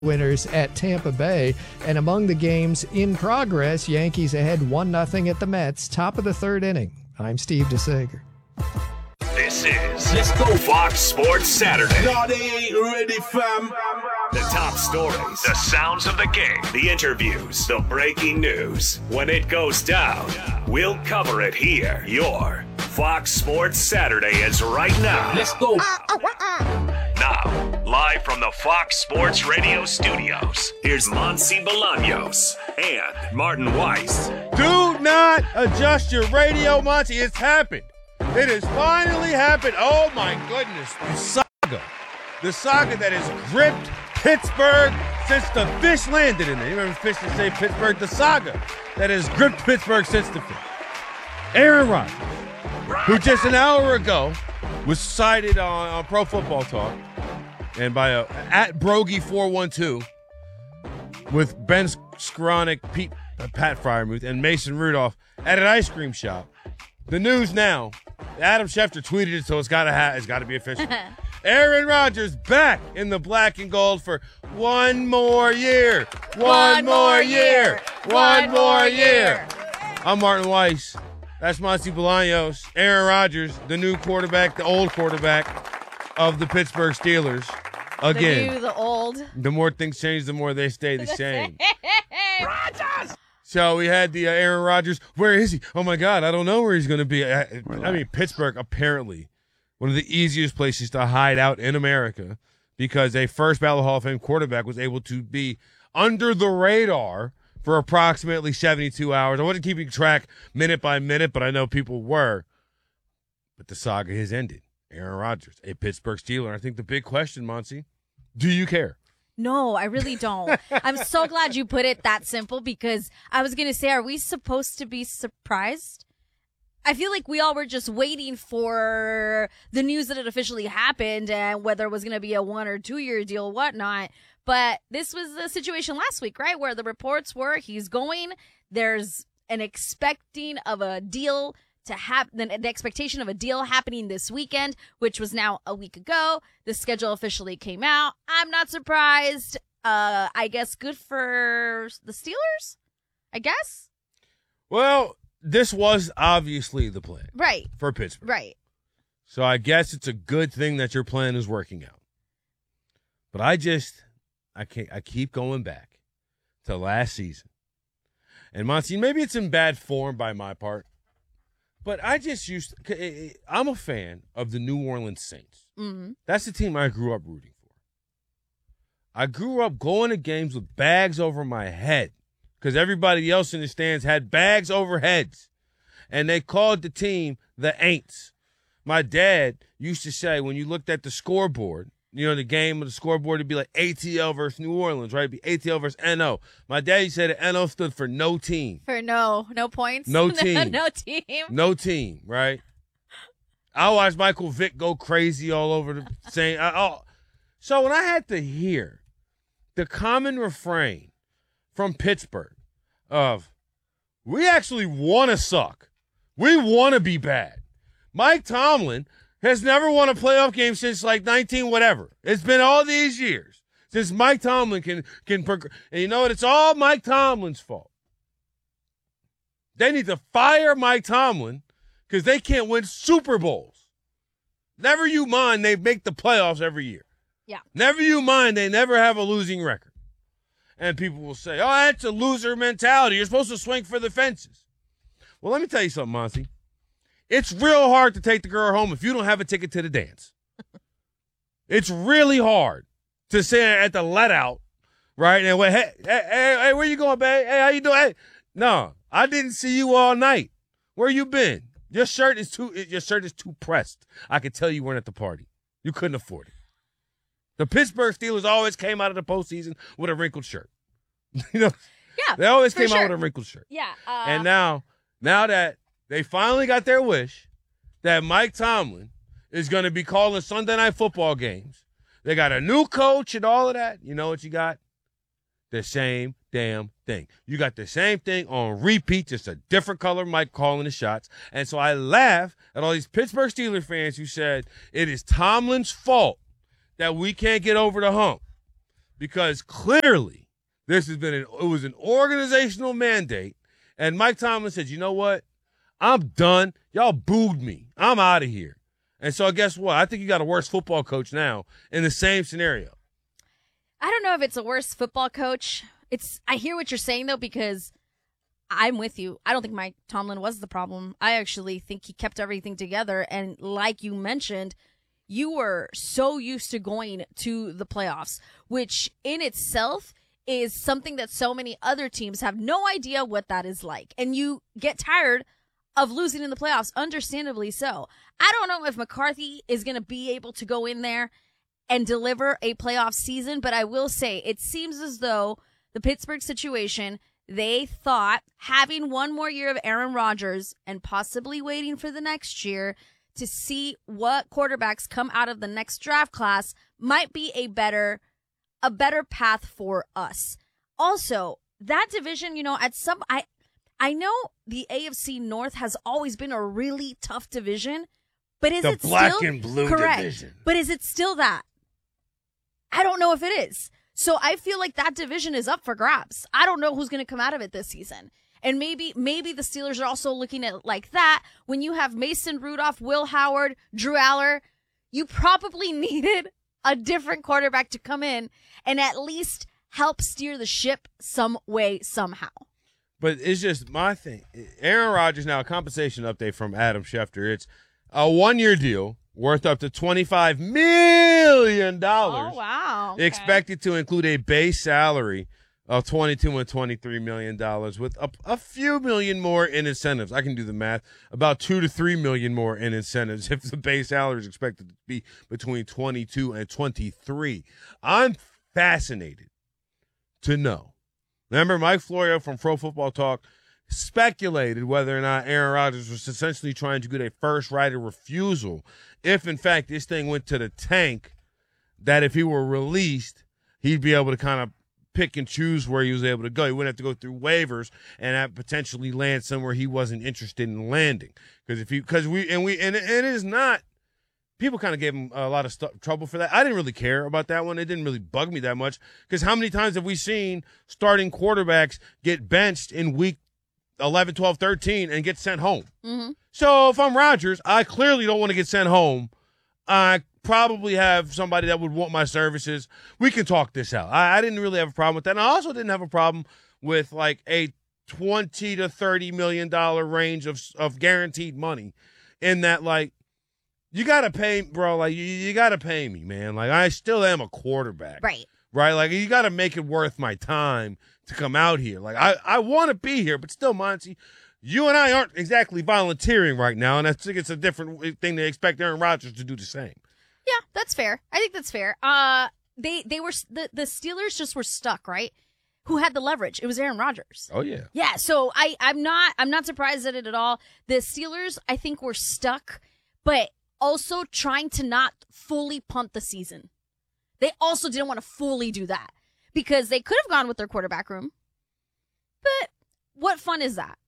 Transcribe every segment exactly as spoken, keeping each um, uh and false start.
winners at Tampa Bay. And among the games in progress, Yankees ahead one nothing at the Mets, top of the third inning. I'm Steve DeSager. This is Let's Go Fox Sports Saturday. No, they ain't ready, fam. The top stories, the sounds of the game, the interviews, the breaking news. When it goes down, we'll cover it here. Your Fox Sports Saturday is right now. Let's go. Now, live from the Fox Sports Radio studios, here's Monsi Bolaños and Martin Weiss. Do not adjust your radio, Monty. It's happened. It has finally happened. Oh, my goodness. The saga. The saga that has gripped Pittsburgh since the fish landed in there. You remember fish that say Pittsburgh? The saga that has gripped Pittsburgh since the fish. Aaron Rodgers, who just an hour ago was cited on, on Pro Football Talk and by a, at Brogy four one two with Ben Skowronek, Pete, uh, Pat Freiermuth, and Mason Rudolph at an ice cream shop. The news now, Adam Schefter tweeted it, so it's got to ha- it's got to be official. Aaron Rodgers back in the black and gold for one more year. One, one more year. year. One, one more year. year. I'm Martin Weiss. That's Monty Bolaños. Aaron Rodgers, the new quarterback, the old quarterback of the Pittsburgh Steelers. Again. The new, the old. The more things change, the more they stay the same. Rodgers! So we had the uh, Aaron Rodgers. Where is he? Oh, my God. I don't know where he's going to be. I, I mean, Pittsburgh, apparently, one of the easiest places to hide out in America because a first ballot Hall of Fame quarterback was able to be under the radar for approximately seventy-two hours. I wasn't keeping track minute by minute, but I know people were. But the saga has ended. Aaron Rodgers, a Pittsburgh Steeler. I think the big question, Monty, do you care? No, I really don't. I'm so glad you put it that simple because I was going to say, are we supposed to be surprised? I feel like we all were just waiting for the news that it officially happened and whether it was going to be a one or two year deal, whatnot. But this was the situation last week, right? Where the reports were he's going. There's an expecting of a deal to happen, the expectation of a deal happening this weekend, which was now a week ago. The schedule officially came out. I'm not surprised. Uh, I guess good for the Steelers, I guess. Well, this was obviously the plan. Right. For Pittsburgh. Right. So I guess it's a good thing that your plan is working out. But I just, I can't, I keep going back to last season. And Monty, maybe it's in bad form by my part, but I just used to, I'm a fan of the New Orleans Saints. Mm-hmm. That's the team I grew up rooting for. I grew up going to games with bags over my head because everybody else in the stands had bags over heads, and they called the team the Aints. My dad used to say when you looked at the scoreboard, you know, the game of the scoreboard would be like A T L versus New Orleans, right? It'd be A T L versus N O. My dad said that N O stood for no team. For no, no points? No team. No team. No team, right? I watched Michael Vick go crazy all over the same. I, oh. So when I had to hear the common refrain from Pittsburgh of, we actually want to suck. We want to be bad. Mike Tomlin has never won a playoff game since like nineteen whatever. It's been all these years since Mike Tomlin can can prog- and you know what? It's all Mike Tomlin's fault. They need to fire Mike Tomlin because they can't win Super Bowls. Never you mind they make the playoffs every year. Yeah. Never you mind they never have a losing record. And people will say, oh, that's a loser mentality. You're supposed to swing for the fences. Well, let me tell you something, Monty. It's real hard to take the girl home if you don't have a ticket to the dance. It's really hard to sit at the let out, right? And wait, hey, hey, hey, hey, where you going, babe? Hey, how you doing? Hey. No, I didn't see you all night. Where you been? Your shirt is too your shirt is too pressed. I could tell you weren't at the party. You couldn't afford it. The Pittsburgh Steelers always came out of the postseason with a wrinkled shirt. you know, yeah, they always came sure. out with a wrinkled shirt. Yeah, uh, and now, now that they finally got their wish that Mike Tomlin is going to be calling Sunday night football games. They got a new coach and all of that. You know what you got? The same damn thing. You got the same thing on repeat, just a different color Mike calling the shots. And so I laugh at all these Pittsburgh Steelers fans who said it is Tomlin's fault that we can't get over the hump because clearly this has been an, it was an organizational mandate, and Mike Tomlin said, you know what? I'm done. Y'all booed me. I'm out of here. And so guess what? I think you got a worse football coach now in the same scenario. I don't know if it's a worse football coach. It's I hear what you're saying, though, because I'm with you. I don't think Mike Tomlin was the problem. I actually think he kept everything together. And like you mentioned, you were so used to going to the playoffs, which in itself is something that so many other teams have no idea what that is like. And you get tired of losing in the playoffs, understandably so. I don't know if McCarthy is going to be able to go in there and deliver a playoff season, but I will say it seems as though the Pittsburgh situation, they thought having one more year of Aaron Rodgers and possibly waiting for the next year to see what quarterbacks come out of the next draft class might be a better a better path for us. Also, that division, you know, at some I I know the A F C North has always been a really tough division, but is the it black still and blue correct? division? But is it still that? I don't know if it is. So I feel like that division is up for grabs. I don't know who's going to come out of it this season. And maybe maybe the Steelers are also looking at it like that. When you have Mason Rudolph, Will Howard, Drew Aller, you probably needed a different quarterback to come in and at least help steer the ship some way, somehow. But it's just my thing. Aaron Rodgers, now a compensation update from Adam Schefter. It's a one-year deal worth up to twenty-five million dollars. Oh, wow. Okay. Expected to include a base salary of twenty-two and twenty-three million dollars with a, a few million more in incentives. I can do the math. About two to three million more in incentives if the base salary is expected to be between twenty-two and twenty-three. I'm fascinated to know. Remember, Mike Florio from Pro Football Talk speculated whether or not Aaron Rodgers was essentially trying to get a first right of refusal if, in fact, this thing went to the tank, that if he were released, he'd be able to kind of pick and choose where he was able to go. He wouldn't have to go through waivers and have potentially land somewhere he wasn't interested in landing. Because if he, because we, and we, and it is not, people kind of gave him a lot of stu- trouble for that. I didn't really care about that one. It didn't really bug me that much because how many times have we seen starting quarterbacks get benched in week eleven, twelve, thirteen and get sent home? Mm-hmm. So if I'm Rodgers, I clearly don't want to get sent home. I probably have somebody that would want my services. We can talk this out. I, I didn't really have a problem with that. And I also didn't have a problem with like a twenty to thirty million dollars range of of guaranteed money in that, like, you got to pay, bro, like, you, you got to pay me, man. Like, I still am a quarterback. Right. Right? Like, you got to make it worth my time to come out here. Like, I, I want to be here, but still, Monty, you and I aren't exactly volunteering right now, and I think it's a different thing to expect Aaron Rodgers to do the same. Yeah, that's fair. I think that's fair. Uh, they they were the the Steelers just were stuck, right? Who had the leverage? It was Aaron Rodgers. Oh yeah. Yeah. So I I'm not I'm not surprised at it at all. The Steelers, I think, were stuck, but also trying to not fully punt the season. They also didn't want to fully do that because they could have gone with their quarterback room. But what fun is that?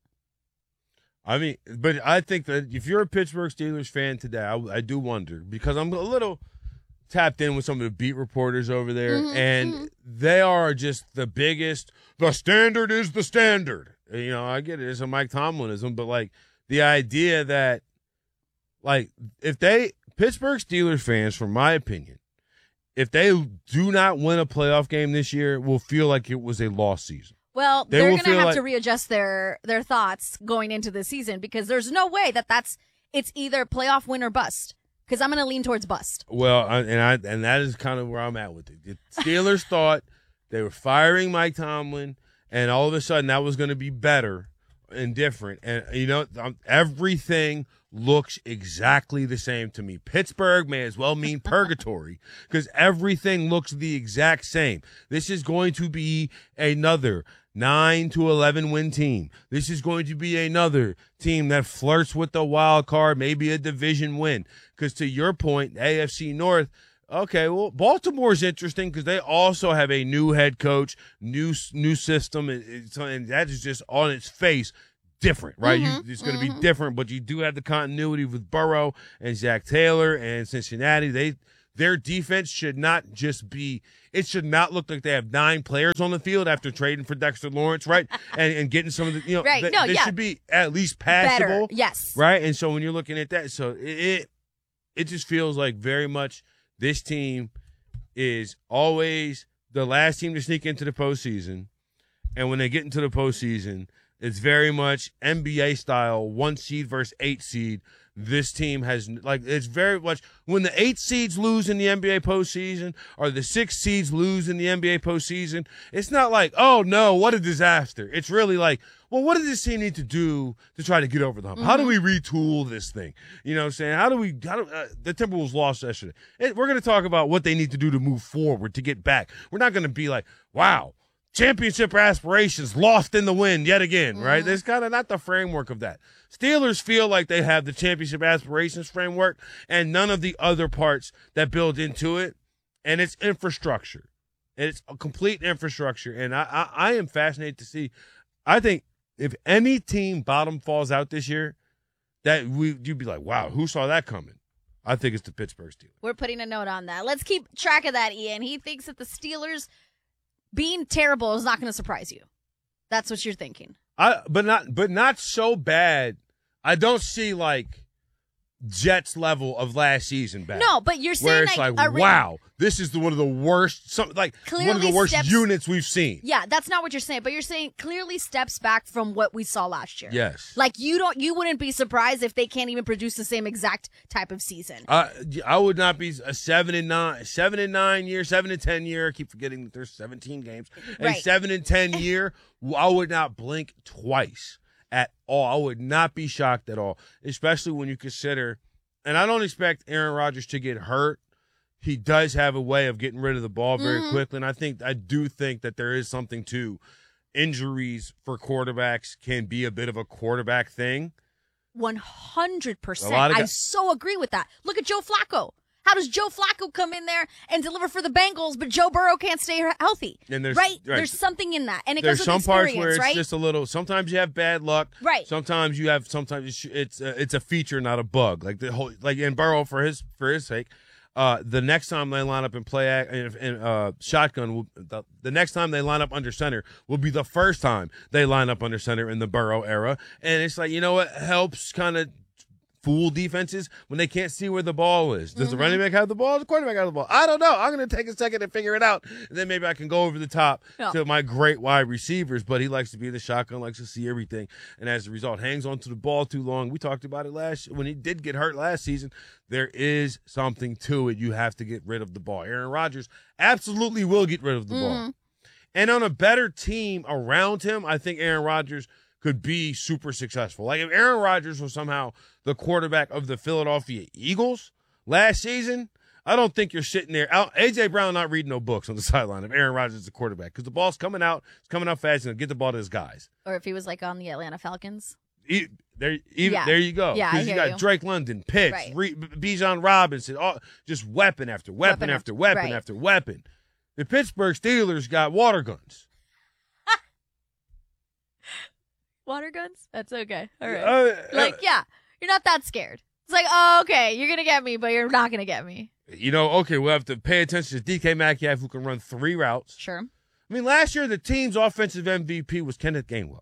I mean, but I think that if you're a Pittsburgh Steelers fan today, I, I do wonder because I'm a little tapped in with some of the beat reporters over there, Mm-hmm, and mm-hmm. they are just the biggest. The standard is the standard. You know, I get it. It's a Mike Tomlinism, but like the idea that, like, if they Pittsburgh Steelers fans, from my opinion, if they do not win a playoff game this year, will feel like it was a lost season. Well, They they're will going to feel have like- to readjust their their thoughts going into the season because there's no way that that's it's either playoff win or bust. Because I'm going to lean towards bust. Well, I, and I and that is kind of where I'm at with it. The Steelers thought they were firing Mike Tomlin, and all of a sudden that was going to be better and different. And you know, um, everything looks exactly the same to me. Pittsburgh may as well mean purgatory because everything looks the exact same. This is going to be another nine to eleven win team. This is going to be another team that flirts with the wild card, maybe a division win. Because to your point, A F C North, okay, well, Baltimore's interesting because they also have a new head coach, new new system, and, it's, and that is just on its face different, right? Mm-hmm, you, it's going to mm-hmm. be different, but you do have the continuity with Burrow and Zach Taylor and Cincinnati. They their defense should not just be – it should not look like they have nine players on the field after trading for Dexter Lawrence, right, and, and getting some of the – you know, right. th- no, they yeah. should be at least passable. Better. Yes. Right? And so when you're looking at that, so it, it it just feels like very much this team is always the last team to sneak into the postseason. And when they get into the postseason, it's very much N B A style, one seed versus eight seed. This team has, like, it's very much when the eight seeds lose in the N B A postseason or the six seeds lose in the N B A postseason, it's not like, oh, no, what a disaster. It's really like, well, what does this team need to do to try to get over the hump? Mm-hmm. How do we retool this thing? You know what I'm saying? How do we, how do, uh, the Timberwolves lost yesterday. It, we're going to talk about what they need to do to move forward, to get back. We're not going to be like, wow, championship aspirations lost in the wind yet again, right? Mm-hmm. That's kind of not the framework of that. Steelers feel like they have the championship aspirations framework and none of the other parts that build into it, and it's infrastructure. And it's a complete infrastructure, and I, I, I am fascinated to see. I think if any team bottom falls out this year, that we you'd be like, wow, who saw that coming? I think it's the Pittsburgh Steelers. We're putting a note on that. Let's keep track of that, Ian. He thinks that the Steelers being terrible is not going to surprise you. That's what you're thinking. I but not but not so bad. I don't see like Jets level of last season back. No, but you're saying where it's like, like, a re- wow, this is the, one of the worst, some, like one of the Clearly worst steps- units we've seen. Yeah, that's not what you're saying, but you're saying clearly steps back from what we saw last year. Yes. Like you don't, you wouldn't be surprised if they can't even produce the same exact type of season. I I would not be a seven and nine, seven and nine year, seven and ten year. I keep forgetting that there's seventeen games. A Right. seven and ten year, I would not blink twice at all. I would not be shocked at all, especially when you consider. And I don't expect Aaron Rodgers to get hurt. He does have a way of getting rid of the ball very Mm-hmm. quickly, and I think I do think that there is something to injuries for quarterbacks can be a bit of a quarterback thing. one hundred percent. A lot of I guys- so agree with that. Look at Joe Flacco. How does Joe Flacco come in there and deliver for the Bengals, but Joe Burrow can't stay he- healthy? And there's- right? right. There's something in that. And it There's goes some with parts experience, where it's right? just a little. Sometimes you have bad luck. Right. Sometimes you have. Sometimes it's it's a, it's a feature, not a bug. Like the whole like in Burrow for his for his sake. Uh, the next time they line up and play act, and, and uh, shotgun, will, the, the next time they line up under center will be the first time they line up under center in the Burrow era. And it's like, you know what helps kind of fool defenses when they can't see where the ball is. Does Mm-hmm. the running back have the ball? Does the quarterback have the ball? I don't know. I'm going to take a second and figure it out, and then maybe I can go over the top Yeah. to my great wide receivers. But he likes to be in the shotgun, likes to see everything, and as a result, hangs on to the ball too long. We talked about it last when he did get hurt last season. There is something to it. You have to get rid of the ball. Aaron Rodgers absolutely will get rid of the Mm-hmm. ball. And on a better team around him, I think Aaron Rodgers could be super successful. Like if Aaron Rodgers was somehow the quarterback of the Philadelphia Eagles last season, I don't think you're sitting there. A J Brown not reading no books on the sideline if Aaron Rodgers is the quarterback because the ball's coming out, it's coming out fast, and get the ball to his guys. Or if he was like on the Atlanta Falcons. E- There, even, Yeah. there you go. Yeah, I Because you hear got you. Drake London, Pitts, Right. Re- Bijan Robinson, all, just weapon after weapon, Weapon after after- weapon right. after weapon. The Pittsburgh Steelers got water guns. Water guns? That's okay. All right. Uh, like, uh, yeah, you're not that scared. It's like, oh, okay, you're going to get me, but you're not going to get me. you know, okay, we'll have to pay attention to D K Metcalf, who can run three routes. Sure. I mean, last year the team's offensive M V P was Kenneth Gainwell.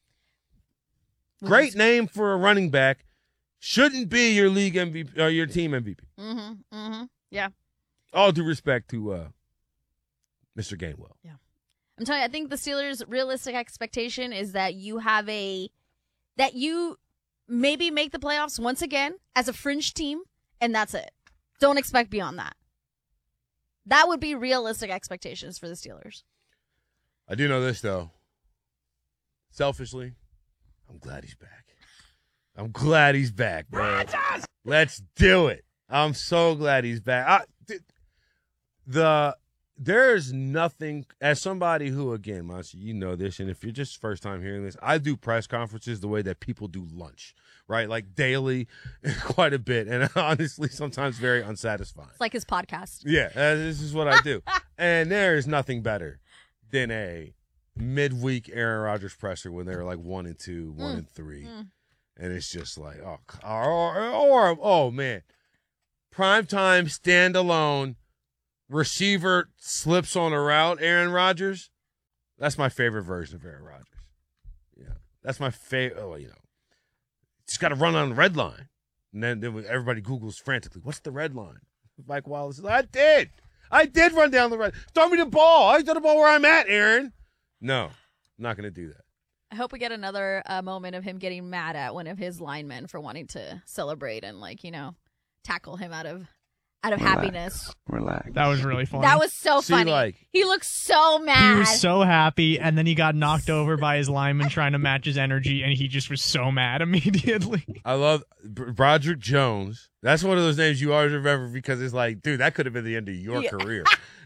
Great name for a running back. Shouldn't be your league M V P or your team M V P. Mm-hmm. Mm-hmm. Yeah. All due respect to uh, Mister Gainwell. I'm telling you, I think the Steelers' realistic expectation is that you have a, that you maybe make the playoffs once again as a fringe team, and that's it. Don't expect beyond that. That would be realistic expectations for the Steelers. I do know this, though. Selfishly, I'm glad he's back. I'm glad he's back, man. Let's do it. I'm so glad he's back. I, th- the There's nothing, as somebody who, again, Monty, you know this, and if you're just first time hearing this, I do press conferences the way that people do lunch, right? Like daily, quite a bit, and honestly, sometimes very unsatisfying. It's like his podcast. Yeah, uh, this is what I do. And there is nothing better than a midweek Aaron Rodgers presser when they're like one and two, one Mm. and three. Mm. And it's just like, oh, or, or, or, oh man. primetime standalone receiver slips on a route, Aaron Rodgers. That's my favorite version of Aaron Rodgers. Yeah, that's my favorite. Oh, you know, just got to run on the red line, and then, then everybody Googles frantically, "What's the red line?" Mike Wallace says, "I did, I did run down the red. Throw me the ball. I throw the ball where I'm at, Aaron." No, I'm not going to do that. I hope we get another uh, moment of him getting mad at one of his linemen for wanting to celebrate and, like, you know, tackle him out of out of Relax. happiness. Relax. That was really funny. That was so See, funny. like- he looked so mad. He was so happy, and then he got knocked over by his lineman trying to match his energy, and he just was so mad immediately. I love Broderick Jones. That's one of those names you always remember because it's like, dude, that could have been the end of your Yeah. career.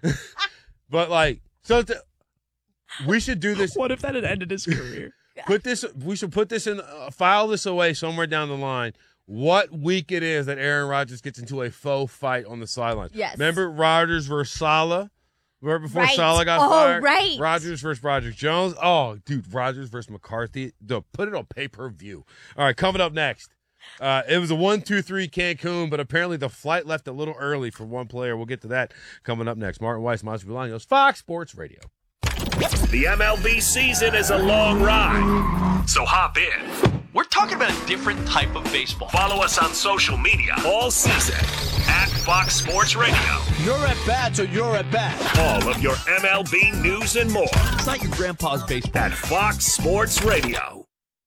But, like, so th- we should do this. What if that had ended his career? Put this. We should put this in. Uh, file this away somewhere down the line. What week it is that Aaron Rodgers gets into a faux fight on the sidelines? Yes. Remember Rodgers versus Saleh? Right before Right. Saleh got Oh, fired. right. Rodgers versus Broderick Jones. Oh, dude, Rodgers versus McCarthy. Dude, put it on pay per view. All right, coming up next. Uh, it was a one two three Cancun, but apparently the flight left a little early for one player. We'll get to that coming up next. Martin Weiss, Monty Bolaños, Fox Sports Radio. The M L B season is a long ride, so hop in. We're talking about a different type of baseball. Follow us on social media all season at Fox Sports Radio. You're at bat, so you're at bat. All of your M L B news and more It's not your grandpa's baseball. at Fox Sports Radio.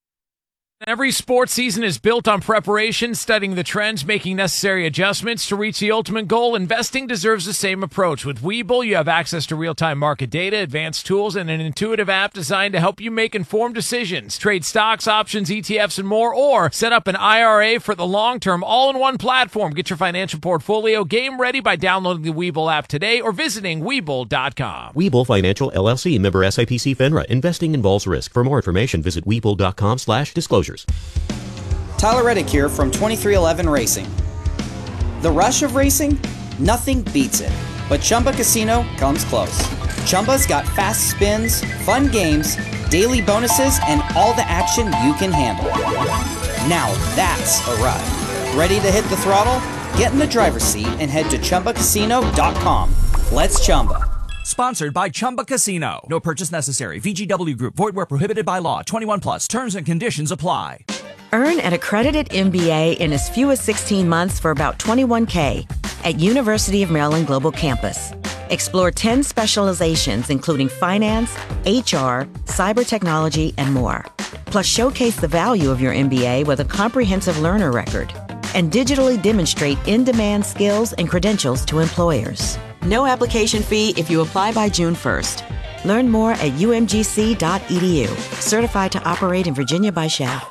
Every sports season is built on preparation, studying the trends, making necessary adjustments to reach the ultimate goal. Investing deserves the same approach. With Webull, you have access to real-time market data, advanced tools, and an intuitive app designed to help you make informed decisions. Trade stocks, options, E T Fs, and more, or set up an I R A for the long term, all in one platform. Get your financial portfolio game ready by downloading the Webull app today or visiting Webull dot com. Webull Financial, L L C, member S I P C FINRA. Investing involves risk. For more information, visit Webull dot com slash disclosures. Tyler Reddick here from twenty-three eleven Racing. The rush of racing? Nothing beats it. But Chumba Casino comes close. Chumba's got fast spins, fun games, daily bonuses, and all the action you can handle. Now that's a ride. Ready to hit the throttle? Get in the driver's seat and head to Chumba Casino dot com. Let's Chumba. Sponsored by Chumba Casino. No purchase necessary. V G W Group. Void where prohibited by law. twenty-one plus. Terms and conditions apply. Earn an accredited M B A in as few as sixteen months for about twenty-one K at University of Maryland Global Campus. Explore ten specializations including finance, H R, cyber technology, and more. Plus showcase the value of your M B A with a comprehensive learner record and digitally demonstrate in-demand skills and credentials to employers. No application fee if you apply by June first. Learn more at U M G C dot E D U. Certified to operate in Virginia by S H A.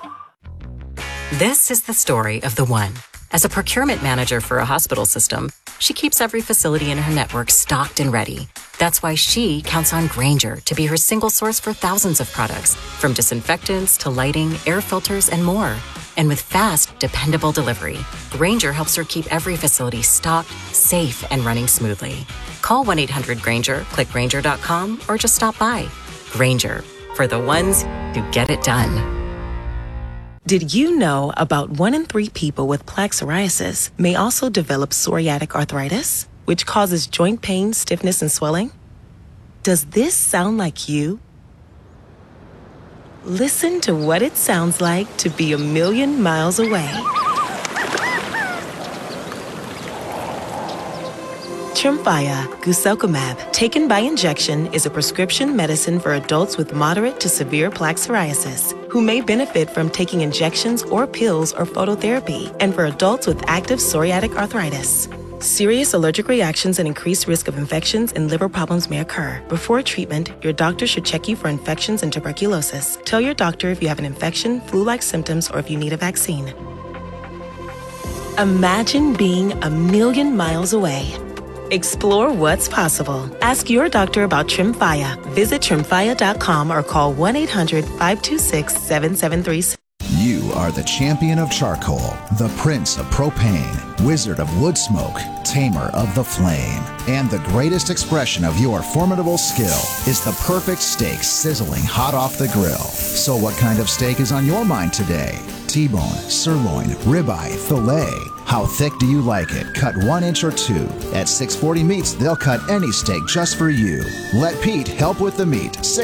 This is the story of the one. As a procurement manager for a hospital system, she keeps every facility in her network stocked and ready. That's why she counts on Grainger to be her single source for thousands of products, from disinfectants to lighting, air filters, and more. And with fast, dependable delivery, Grainger helps her keep every facility stocked, safe, and running smoothly. Call one eight hundred Grainger, click Grainger dot com, or just stop by. Grainger, for the ones who get it done. Did you know about one in three people with plaque psoriasis may also develop psoriatic arthritis, which causes joint pain, stiffness, and swelling? Does this sound like you? Listen to what it sounds like to be a million miles away. Tremfya guselkumab, taken by injection, is a prescription medicine for adults with moderate to severe plaque psoriasis who may benefit from taking injections or pills or phototherapy, and for adults with active psoriatic arthritis. Serious allergic reactions and increased risk of infections and liver problems may occur. Before treatment, your doctor should check you for infections and tuberculosis. Tell your doctor if you have an infection, flu-like symptoms, or if you need a vaccine. Imagine being a million miles away. Explore what's possible. Ask your doctor about Tremfya. Visit Tremfya dot com or call one eight hundred five two six seven seven three six. You are the champion of charcoal, the prince of propane, wizard of wood smoke, tamer of the flame. And the greatest expression of your formidable skill is the perfect steak sizzling hot off the grill. So what kind of steak is on your mind today? T-bone, sirloin, ribeye, filet. How thick do you like it? Cut one inch or two. At six forty Meats, they'll cut any steak just for you. Let Pete help with the meat.